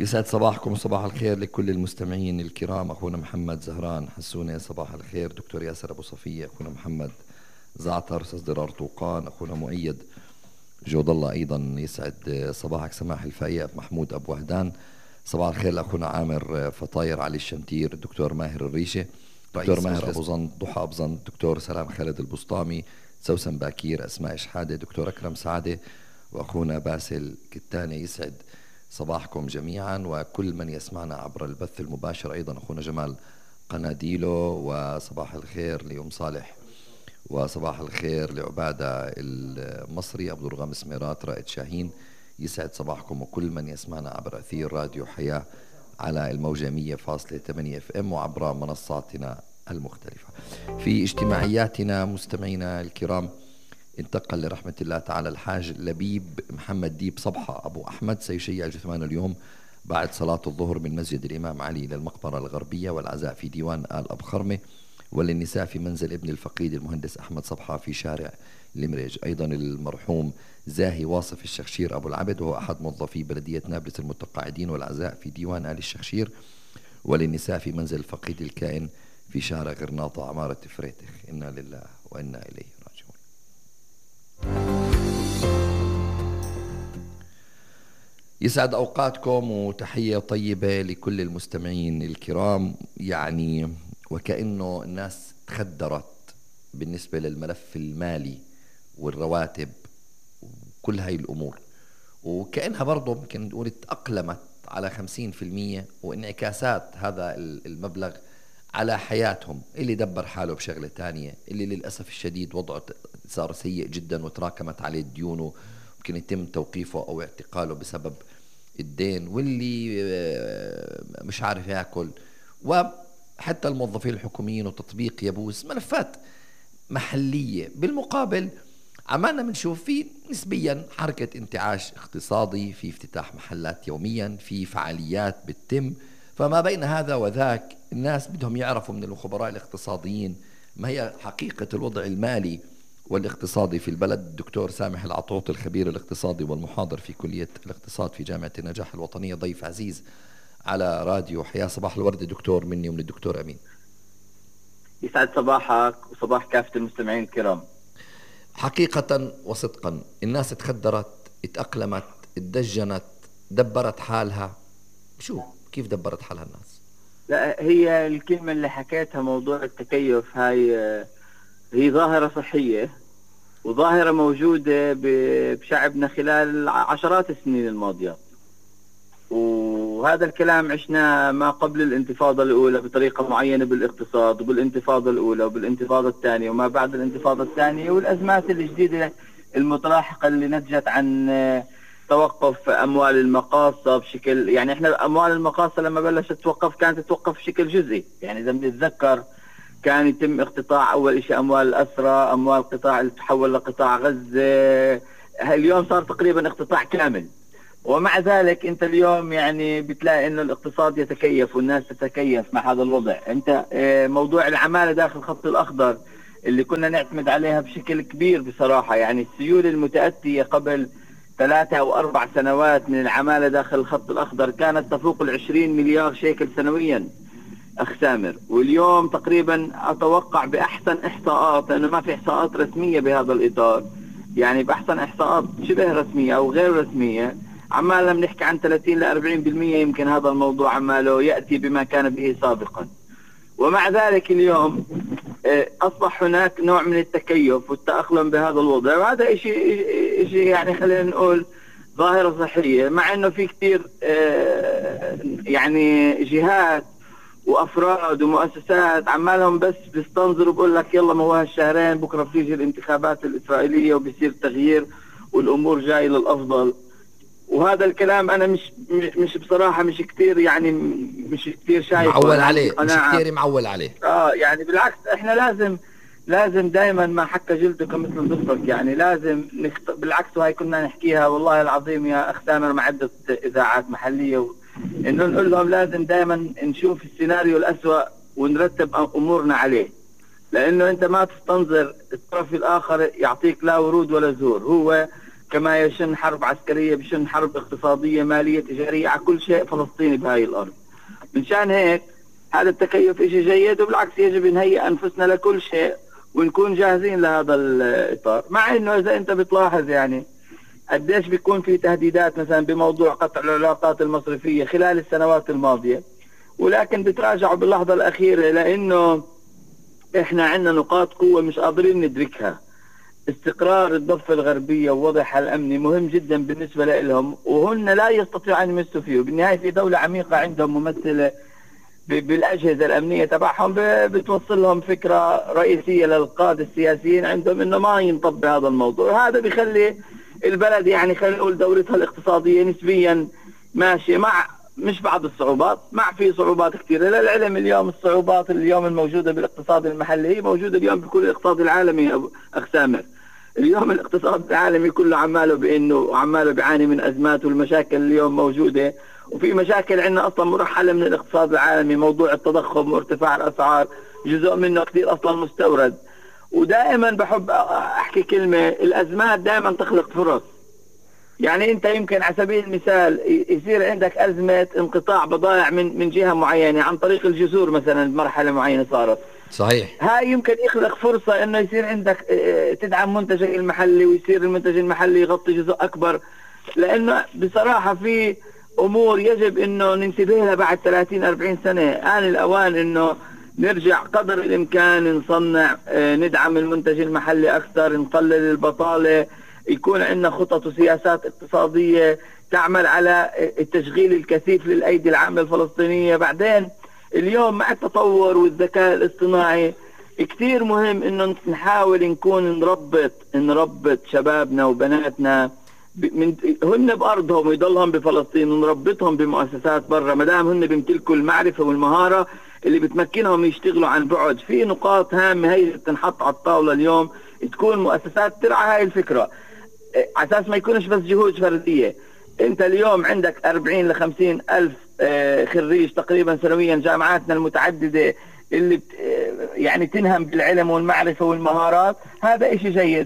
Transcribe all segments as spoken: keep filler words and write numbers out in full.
يسعد صباحكم وصباح الخير لكل المستمعين الكرام. أخونا محمد زهران حسونة صباح الخير. دكتور ياسر أبو صفية، أخونا محمد زعتر، أستاذ ضرار طوقان، أخونا مؤيد جود الله أيضا يسعد صباحك. سماح الفايق، محمود أبو وهدان صباح الخير. لأخونا عامر فطاير، علي الشمتير، الدكتور ماهر الريشة، دكتور ماهر أبو زند، ضحى أبو زند، دكتور سلام خالد البسطامي، سوسن باكير، أسماء شحادة، دكتور أكرم سعادة، وأخونا باسل كتاني. يسعد صباحكم جميعا وكل من يسمعنا عبر البث المباشر، أيضا أخونا جمال قناديلو، وصباح الخير لأم صالح، وصباح الخير لعبادة المصري، عبد الرغم سميرات، رائد شاهين. يسعد صباحكم وكل من يسمعنا عبر أثير راديو حياة على الموجة مية فاصلة ثمانية اف ام وعبر منصاتنا المختلفة. في اجتماعياتنا مستمعينا الكرام، انتقل لرحمة الله تعالى الحاج لبيب محمد ديب صبحة أبو أحمد، سيشيع جثمان اليوم بعد صلاة الظهر من مسجد الإمام علي إلى المقبرة الغربية، والعزاء في ديوان آل أبو خرمة، وللنساء في منزل ابن الفقيد المهندس أحمد صبحة في شارع المريج. أيضا المرحوم زاهي واصف الشخشير أبو العبد، وهو أحد موظفي بلدية نابلس المتقاعدين، والعزاء في ديوان آل الشخشير، وللنساء في منزل الفقيد الكائن في شارع غرناطة عمارة فريتخ. إنا لله وإنا إليه راجعون. يسعد أوقاتكم وتحية طيبة لكل المستمعين الكرام. يعني وكأنه الناس تخدرت بالنسبة للملف المالي والرواتب وكل هاي الأمور، وكأنها برضو ممكن نقول تأقلمت على خمسين في المية، وانعكاسات هذا المبلغ على حياتهم. اللي دبر حاله بشغلة تانية، اللي للأسف الشديد وضعه صار سيء جدا وتراكمت عليه ديونه، ممكن يتم توقيفه أو اعتقاله بسبب الدين، واللي مش عارف يأكل، وحتى الموظفين الحكوميين وتطبيق يبوس ملفات محلية. بالمقابل عمالنا بنشوف في نسبيا حركة انتعاش اقتصادي، في افتتاح محلات يوميا، في فعاليات بتتم. فما بين هذا وذاك الناس بدهم يعرفوا من الخبراء الاقتصاديين ما هي حقيقة الوضع المالي والاقتصادي في البلد. الدكتور سامح العطوط الخبير الاقتصادي والمحاضر في كلية الاقتصاد في جامعة النجاح الوطنية ضيف عزيز على راديو حياة. صباح الورد دكتور مني ومن الدكتور أمين. يسعد صباحك وصباح كافة المستمعين الكرام. حقيقة وصدقا الناس تخدرت، اتأقلمت، اتدجنت، دبرت حالها. شو كيف دبرت حالها الناس؟ لا، هي الكلمة اللي حكيتها موضوع التكيف هاي هي ظاهرة صحية، وظاهرة موجودة بشعبنا خلال عشرات السنين الماضية، وهذا الكلام عشناه ما قبل الانتفاضة الأولى بطريقة معينة بالاقتصاد، وبالانتفاضة الأولى وبالانتفاضة الثانية وما بعد الانتفاضة الثانية، والأزمات الجديدة المتلاحقة اللي نتجت عن توقف أموال المقاصة بشكل، يعني احنا أموال المقاصة لما بلشت تتوقف كانت تتوقف بشكل جزئي. يعني إذا بنتذكر كان يتم اقتطاع أول شيء أموال الأسرى، أموال قطاع اللي تحول لقطاع غزة. اليوم صار تقريبا اقتطاع كامل، ومع ذلك انت اليوم يعني بتلاقي انه الاقتصاد يتكيف والناس تتكيف مع هذا الوضع. انت موضوع العمالة داخل الخط الاخضر اللي كنا نعتمد عليها بشكل كبير بصراحة، يعني السيولة المتأتية قبل ثلاثة او اربع سنوات من العمالة داخل الخط الاخضر كانت تفوق العشرين مليار شيكل سنويا اخ سامر، واليوم تقريبا اتوقع باحسن احصاءات، لانه ما في احصاءات رسمية بهذا الاطار، يعني باحسن احصاءات شبه رسمية او غير رسمية عمالنا بنحكي عن ثلاثين إلى أربعين بالمئة. يمكن هذا الموضوع عماله يأتي بما كان به سابقا، ومع ذلك اليوم أصبح هناك نوع من التكيف والتأقلم بهذا الوضع، وهذا شيء شيء يعني خلينا نقول ظاهرة صحية، مع أنه في كثير يعني جهات وأفراد ومؤسسات عمالهم بس بيستنظروا بقول لك يلا ما هو هالشهرين بكرة بتيجي الانتخابات الإسرائيلية وبيصير تغيير والأمور جاي للأفضل. وهذا الكلام انا مش مش بصراحه مش كثير يعني مش كثير شايف معول عليه، مش كثير معول عليه. اه يعني بالعكس احنا لازم لازم دائما ما حكى جلدك مثل ضفرك، يعني لازم نخت... بالعكس، وهي كنا نحكيها والله العظيم يا اخ سامر مع عده اذاعات محليه و... انه نقول لهم لازم دائما نشوف السيناريو الاسوأ ونرتب امورنا عليه، لانه انت ما تستنظر الطرف الاخر يعطيك لا ورود ولا زهور. هو كما يشن حرب عسكرية بشن حرب اقتصادية مالية تجارية على كل شيء فلسطيني بهاي الأرض. من شان هيك هذا التكيف إشي جيد، وبالعكس يجب نهيئ أنفسنا لكل شيء ونكون جاهزين لهذا الإطار. مع إنه إذا أنت بتلاحظ يعني قديش بيكون في تهديدات مثلا بموضوع قطع العلاقات المصرفية خلال السنوات الماضية، ولكن بتراجعوا باللحظة الأخيرة لأنه إحنا عندنا نقاط قوة مش قادرين ندركها. استقرار الضفة الغربية ووضعها الأمني مهم جدا بالنسبة لهم، وهن لا يستطيعون أن يمسوا فيه. بالنهاية في دولة عميقة عندهم ممثلة بالأجهزة الأمنية تبعهم بتوصل لهم فكرة رئيسية للقادة السياسيين عندهم إنه ما ينطب هذا الموضوع. هذا بيخلي البلد يعني خلينا نقول دورتها الاقتصادية نسبيا ماشية، مع مش بعض الصعوبات، مع في صعوبات كثيرة. للعلم اليوم الصعوبات اليوم الموجودة بالاقتصاد المحلي هي موجودة اليوم بكل الاقتصاد العالمي. أخ سامر، اليوم الاقتصاد العالمي كله عماله بأنه عماله بيعاني من أزمات، والمشاكل اليوم موجودة، وفي مشاكل عندنا أصلا مرحلة من الاقتصاد العالمي. موضوع التضخم وارتفاع الأسعار جزء منه كثير أصلا مستورد. ودائما بحب أحكي كلمة، الأزمات دائما تخلق فرص. يعني أنت يمكن على سبيل المثال يصير عندك أزمة انقطاع بضائع من من جهة معينة عن طريق الجسور مثلا بمرحلة معينة صارت. صحيح. هاي يمكن يخلق فرصة إنه يصير عندك تدعم منتجك المحلي، ويصير المنتج المحلي يغطي جزء أكبر. لأنه بصراحة في أمور يجب إنه ننتبه لها بعد ثلاثين أربعين سنة. آن الأوان إنه نرجع قدر الإمكان نصنع، ندعم المنتج المحلي أكثر، نقلل البطالة، يكون عندنا خطط وسياسات اقتصادية تعمل على التشغيل الكثيف للأيدي العاملة الفلسطينية. بعدين اليوم مع التطور والذكاء الاصطناعي كثير مهم إنه نحاول نكون نربط نربط شبابنا وبناتنا من هن بأرضهم ويضلهم بفلسطين، ونربطهم بمؤسسات برا ما دام هن بيمتلكوا المعرفة والمهارة اللي بتمكنهم يشتغلوا عن بعد. في نقاط هامة هي تنحط على الطاولة اليوم، تكون مؤسسات ترعى هاي الفكرة على أساس ما يكونش بس جهود فردية. أنت اليوم عندك أربعين لخمسين ألف خريج تقريبا سنويا جامعاتنا المتعددة اللي يعني تنهم بالعلم والمعرفة والمهارات. هذا إشي جيد.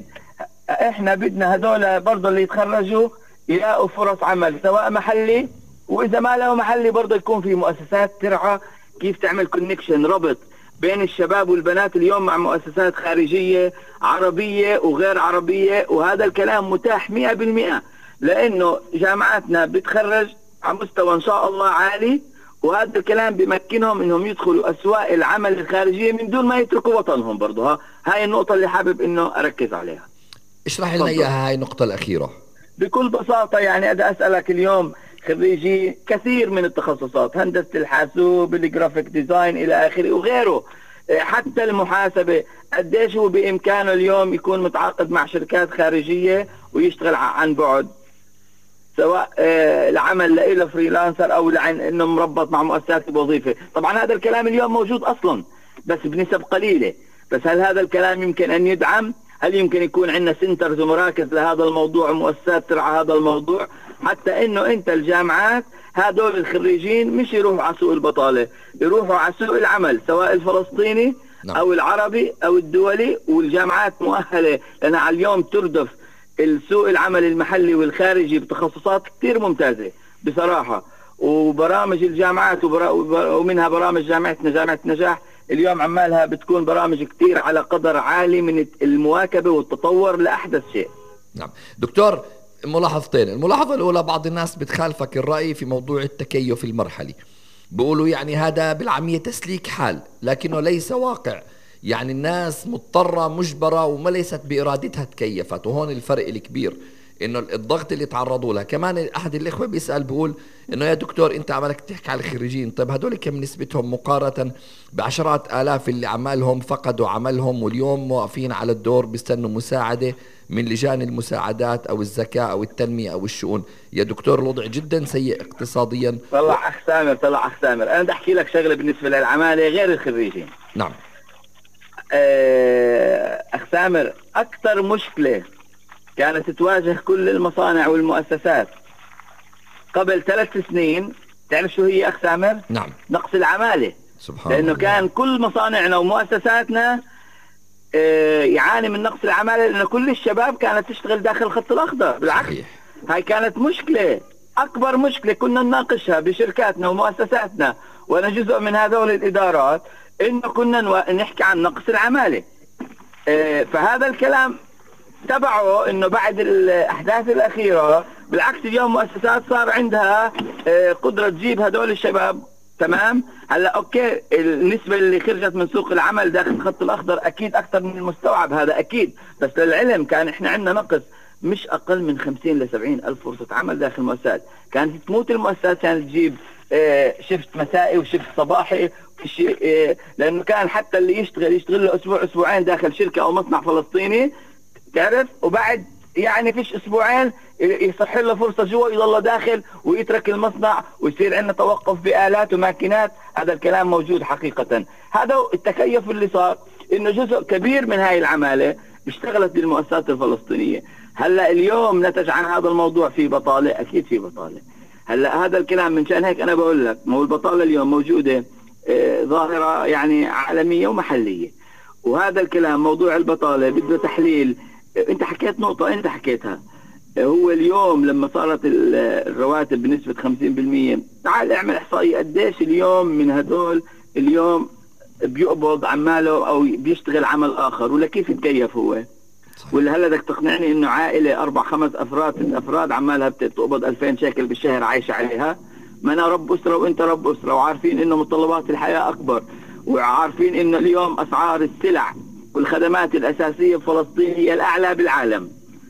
احنا بدنا هذول برضه اللي يتخرجوا يلاقوا فرص عمل سواء محلي، واذا ما له محلي برضه يكون في مؤسسات ترعى كيف تعمل كونكشن، ربط بين الشباب والبنات اليوم مع مؤسسات خارجية عربية وغير عربية. وهذا الكلام متاح مئة بالمئة لانه جامعاتنا بتخرج على مستوى ان شاء الله عالي، وهذا الكلام بيمكنهم انهم يدخلوا اسواق العمل الخارجية من دون ما يتركوا وطنهم. برضه ها هاي النقطة اللي حابب انه اركز عليها. اشرح لنا اياها هاي النقطة الأخيرة. بكل بساطة يعني أنا أسألك اليوم خريجي كثير من التخصصات، هندسة الحاسوب، الجرافيك ديزاين إلى آخره وغيره، حتى المحاسبة، قديش هو بإمكانه اليوم يكون متعاقد مع شركات خارجية ويشتغل عن بعد، سواء العمل لإله فريلانسر أو لعن إنه مربط مع مؤسسات بوظيفة. طبعا هذا الكلام اليوم موجود أصلا بس بنسب قليلة. بس هل هذا الكلام يمكن أن يدعم؟ هل يمكن يكون عندنا سنترز ومراكز لهذا الموضوع ومؤسسات ترعى هذا الموضوع، حتى انه انت الجامعات هذول الخريجين مش يروحوا على سوق البطالة، يروحوا على سوق العمل سواء الفلسطيني نعم. او العربي او الدولي. والجامعات مؤهلة لأنها على اليوم تردف السوق العمل المحلي والخارجي بتخصصات كتير ممتازة بصراحة. وبرامج الجامعات ومنها برامج جامعتنا جامعة نجاح اليوم عمالها بتكون برامج كتير على قدر عالي من المواكبة والتطور لأحدث شيء. نعم دكتور، ملاحظتين. الملاحظة الأولى، بعض الناس بتخالفك الرأي في موضوع التكيف المرحلي، بيقولوا يعني هذا بالعامية تسليك حال لكنه ليس واقع. يعني الناس مضطرة مجبرة وما ليست بإرادتها تكيفت، وهون الفرق الكبير انه الضغط اللي تعرضوا له. كمان احد الاخوه بيسال بيقول انه يا دكتور انت عمالك تحكي على الخريجين، طيب هدول كم نسبتهم مقارنه بعشرات الاف اللي عمالهم فقدوا عملهم واليوم واقفين على الدور بيستنوا مساعده من لجان المساعدات او الزكاه او التنميه او الشؤون؟ يا دكتور الوضع جدا سيء اقتصاديا. طلع اخ سامر طلع اخ سامر انا بدي احكي لك شغله بالنسبه للعماله غير الخريجين. نعم اخ سامر، اكثر مشكله كانت تواجه كل المصانع والمؤسسات قبل ثلاث سنين تعرف شو هي أخ سامر؟ نعم. نقص العمالة. سبحان لأنه الله. كان كل مصانعنا ومؤسساتنا يعاني من نقص العمالة، لأن كل الشباب كانت تشتغل داخل الخط الأخضر. بالعكس صحيح. هاي كانت مشكلة، أكبر مشكلة كنا نناقشها بشركاتنا ومؤسساتنا، وأنا جزء من هذول الإدارات، إنه كنا نحكي عن نقص العمالة. فهذا الكلام تبعه إنه بعد الأحداث الأخيرة بالعكس اليوم مؤسسات صار عندها قدرة تجيب هذول الشباب. تمام. هلا اوكي النسبة اللي خرجت من سوق العمل داخل الخط الأخضر أكيد أكثر من المستوعب، هذا أكيد، بس للعلم كان إحنا عندنا نقص مش أقل من خمسين لسبعين ألف فرصة عمل داخل المؤسسات. كانت تموت المؤسسات، كانت تجيب شفت مسائي وشفت صباحي، لأنه كان حتى اللي يشتغل يشتغل له أسبوع أسبوعين داخل شركة أو مصنع فلسطيني، تعرف، وبعد يعني فيش أسبوعين يصح له فرصة جوا يضل داخل ويترك المصنع ويصير عندنا توقف بآلات وماكينات. هذا الكلام موجود حقيقة. هذا التكيف اللي صار، إنه جزء كبير من هاي العمالة اشتغلت بالمؤسسات الفلسطينية. هلا اليوم نتج عن هذا الموضوع في بطالة، أكيد في بطالة. هلا هذا الكلام من شان هيك أنا بقول لك، ما هو البطالة اليوم موجودة اه ظاهرة يعني عالمية ومحلية، وهذا الكلام موضوع البطالة بده تحليل. انت حكيت نقطة انت حكيتها، هو اليوم لما صارت الرواتب بنسبة خمسين بالمية، تعال اعمل احصائية قديش اليوم من هدول اليوم بيقبض عماله او بيشتغل عمل اخر، ولا كيف يتكيف هو؟ ولا هلا بدك تقنعني انه عائلة اربع خمس افراد ست افراد عمالها بتقبض ألفين شيكل بالشهر عايشة عليها؟ ما انا رب اسرة وانت رب اسرة، وعارفين انه متطلبات الحياة اكبر، وعارفين انه اليوم اسعار السلع والخدمات الاساسية في فلسطين هي الاعلى بالعالم.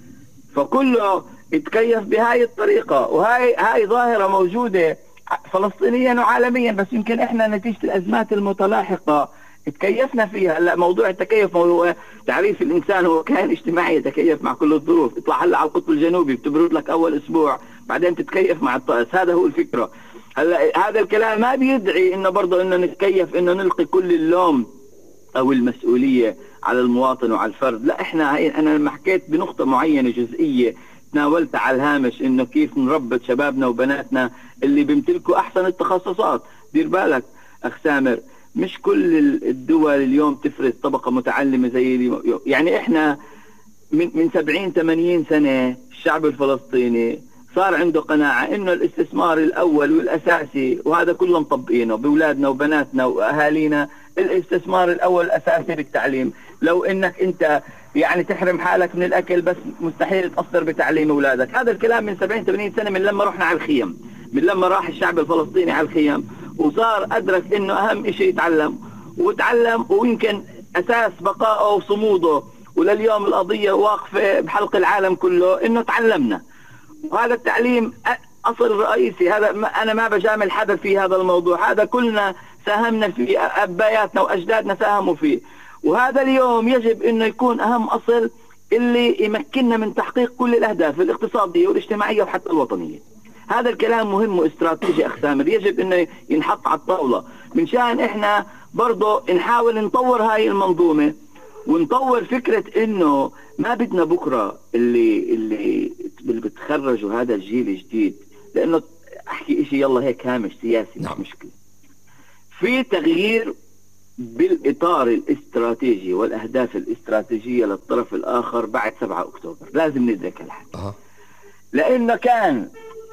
فكله يتكيف بهاي الطريقة، وهاي هاي ظاهرة موجودة فلسطينيا وعالميا، بس يمكن احنا نتيجة الازمات المتلاحقة تكيفنا فيها. هلا موضوع التكيف هو تعريف الانسان، هو كائن اجتماعي يتكيف مع كل الظروف. اطلع هلا على القطب الجنوبي بتبرد لك اول اسبوع، بعدين تتكيف مع الطقس. هذا هو الفكرة. هلا هذا الكلام ما بيدعي انه برضه انه نتكيف انه نلقي كل اللوم او المسؤولية على المواطن وعلى الفرد. لا، احنا انا لما حكيت بنقطة معينة جزئية تناولت على الهامش انه كيف نربط شبابنا وبناتنا اللي بيمتلكوا احسن التخصصات. دير بالك اخ سامر، مش كل الدول اليوم تفرز طبقة متعلمة زي اليوم. يعني احنا من من سبعين ثمانين سنة الشعب الفلسطيني صار عنده قناعة انه الاستثمار الاول والاساسي، وهذا كله مطبقينه باولادنا وبناتنا واهالينا، الاستثمار الاول الاساسي بالتعليم. لو انك انت يعني تحرم حالك من الاكل بس مستحيل تأثر بتعليم اولادك. هذا الكلام من سبعين ثمانين سنة، من لما رحنا على الخيم، من لما راح الشعب الفلسطيني على الخيم وصار ادرك انه اهم شيء يتعلم، وتعلم، ويمكن اساس بقائه وصموده ولليوم القضية واقفة بحلق العالم كله انه تعلمنا. وهذا التعليم اصل رئيسي. هذا انا ما بجامل حدا في هذا الموضوع، هذا كلنا ساهمنا فيه، اباياتنا واجدادنا ساهموا فيه، وهذا اليوم يجب انه يكون اهم اصل اللي يمكننا من تحقيق كل الاهداف الاقتصادية والاجتماعية وحتى الوطنية. هذا الكلام مهم واستراتيجي اخ سامر، يجب انه ينحط على الطاولة، من شان احنا برضه نحاول نطور هاي المنظومة ونطور فكرة انه ما بدنا بكرة اللي اللي اللي بتخرجوا هذا الجيل الجديد، لانه احكي اشي يلا هيك هامش سياسي مش نعم. مشكلة، في تغيير بالاطار الاستراتيجي والاهداف الاستراتيجية للطرف الاخر بعد سبعة اكتوبر. لازم ندرك هالحكي، أه. لانه كان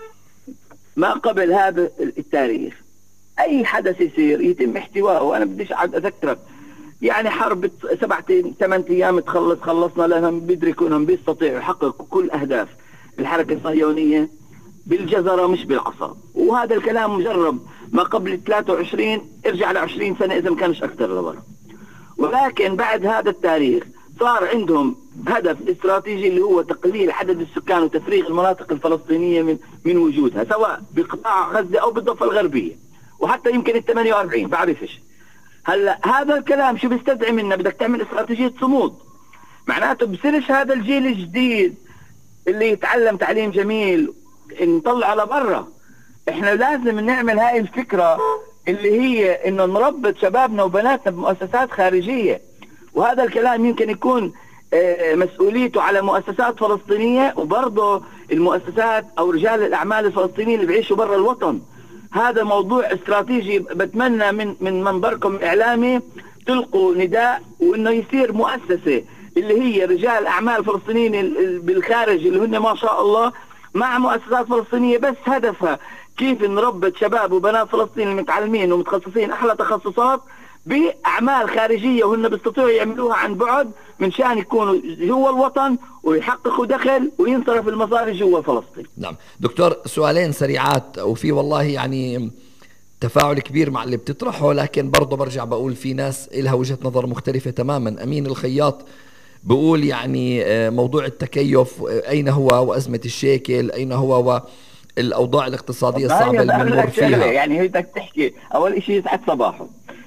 ما قبل هذا التاريخ اي حدث يصير يتم احتوائه. وانا بديش اقعد اذكرك، يعني حرب سبعة ثمان ايام تخلص خلصنا، لانهم بيدركوا انهم بيستطيعوا يحققوا كل اهداف الحركة الصهيونية بالجزرة مش بالعصا. وهذا الكلام مجرب ما قبل ثلاثة وعشرين، ارجع ل عشرين سنة اذا ما كانش اكثر لورا. ولكن بعد هذا التاريخ صار عندهم هدف استراتيجي اللي هو تقليل عدد السكان وتفريغ المناطق الفلسطينية من من وجودها، سواء بقطاع غزة او بالضفة الغربية، وحتى يمكن ال ثمانية وأربعين بعرفش. هلا هذا الكلام شو بيستدعي منا؟ بدك تعمل استراتيجية صمود، معناته بصيرش هذا الجيل الجديد اللي يتعلم تعليم جميل نطلع لبرا. احنا لازم نعمل هاي الفكرة اللي هي انه نربط شبابنا وبناتنا بمؤسسات خارجية. وهذا الكلام يمكن يكون مسؤوليته على مؤسسات فلسطينية، وبرضه المؤسسات او رجال الاعمال الفلسطينيين اللي بيعيشوا برا الوطن. هذا موضوع استراتيجي، بتمنى من من منبركم الاعلامي تلقوا نداء وانه يصير مؤسسة اللي هي رجال اعمال فلسطينيين بالخارج اللي هن ما شاء الله مع مؤسسات فلسطينية، بس هدفها كيف نربط شباب وبنات فلسطين المتعلمين ومتخصصين احلى تخصصات باعمال خارجيه وهن بيستطيعوا يعملوها عن بعد من شان يكونوا جوا الوطن ويحققوا دخل وينصرف المصاري جوا فلسطين. نعم دكتور، سؤالين سريعات، وفي والله يعني تفاعل كبير مع اللي بتطرحه، لكن برضه برجع بقول في ناس إلها وجهة نظر مختلفة تماما. أمين الخياط بقول يعني موضوع التكيف أين هو وأزمة الشيكل أين هو والأوضاع الاقتصادية الصعبة اللي بنمر فيها. يعني هي بدك تحكي أول شيء يسعد صباحه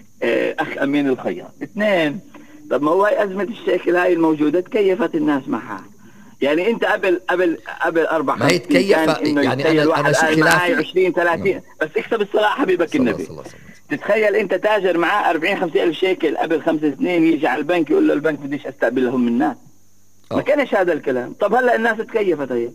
أخ أمين الخياط. اثنين، طب ما هو أزمة الشيكل هاي الموجودة تكيفت الناس معها. يعني انت قبل قبل قبل اربع ما هي تكيف يعني انا انا شي خلافي عشرين ثلاثين بس اكسب الصلاة حبيبك صلى النبي. صلى صلى تتخيل انت تاجر معاه أربعين خمسين الف شيكل قبل خمس سنين يجي على البنك يقول له البنك بديش استقبلهم من الناس. ما كانش هذا الكلام. طب هلا الناس تكيفت هي.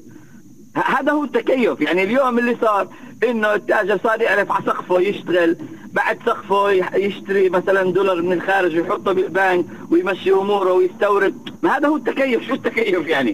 هذا هو التكيف. يعني اليوم اللي صار انه التاجر صار يعرف على سقفه يشتغل، بعد سقفه يشتري مثلا دولار من الخارج ويحطه بالبنك ويمشي اموره ويستورد. ما هذا هو التكيف. شو التكيف يعني؟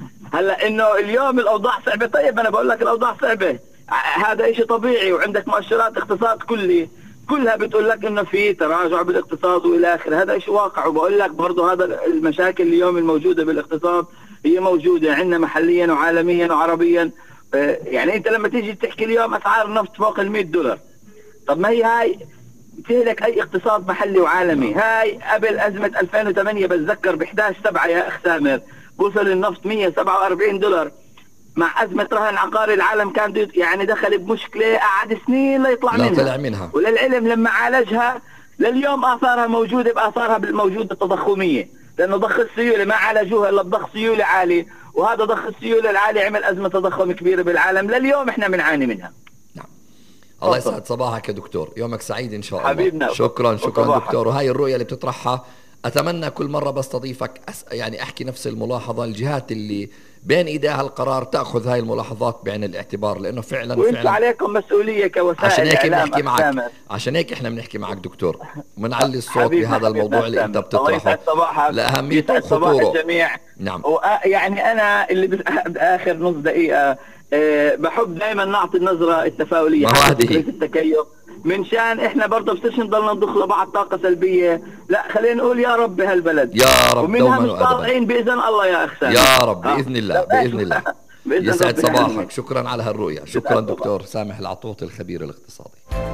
هلا انه اليوم الاوضاع صعبه. طيب انا بقول لك الاوضاع صعبه، هذا شيء طبيعي، وعندك مؤشرات اقتصاد كلي كلها بتقول لك انه في تراجع بالاقتصاد والى اخره. هذا شيء واقع. وبقول لك برضه هذا المشاكل اليوم الموجوده بالاقتصاد هي موجوده عندنا محليا وعالميا وعربيا. يعني انت لما تيجي تحكي اليوم اسعار النفط فوق ال مئة دولار، طب ما هي هاي تهلك اي اقتصاد محلي وعالمي. هاي قبل ازمه ألفين وثمانية بتذكر ب إحدى عشر سبعة يا اخ سامر وصل النفط مئة وسبعة وأربعين دولار. مع أزمة رهن عقاري العالم كان يعني دخل بمشكلة قعد سنين ليطلع منها. لا طلع منها. وللعلم لما عالجها لليوم آثارها موجودة بآثارها بالموجودة التضخمية، لأنه ضخ السيولة ما عالجوها إلا بضخ سيولة عالي، وهذا ضخ السيولة العالي عمل أزمة تضخم كبيرة بالعالم لليوم إحنا بنعاني منها. نعم. الله يسعد صباحك يا دكتور، يومك سعيد إن شاء الله. حبيبنا. شكرا شكرا وصباحك. دكتور، وهاي الرؤية اللي بتطرحها أتمنى كل مرة بستضيفك أس... يعني أحكي نفس الملاحظة. الجهات اللي بين إيديها القرار تأخذ هاي الملاحظات بعين الاعتبار، لأنه فعلا وانتم عليكم مسؤولية كوسائل عشان هيك إعلام بنحكي معك أسامر. عشان هيك إحنا بنحكي معك دكتور ونعلي الصوت بهذا الموضوع اللي أنت بتطرحه لأهميته وخطوره. الجميع. نعم. يعني أنا اللي بآخر نص دقيقة أه بحب دائما نعطي النظرة التفاؤلية في التكيف، من شان احنا برضه بصيرش نضلنا ندخل لبعض طاقه سلبيه. لا خلينا نقول يا رب بهالبلد يا رب ومنها مش طالعين باذن الله يا اخ سامر. يا رب باذن الله باذن الله. يسعد صباحك. شكرا على هالرؤيه. شكرا دكتور سامح العطوطي الخبير الاقتصادي.